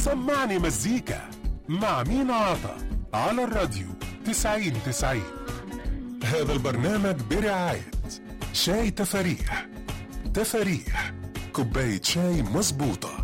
سمعني مزيكا مع مينا عطا على الراديو 90-90. هذا البرنامج برعاية شاي تفاريح. تفاريح كوباية شاي مظبوطة.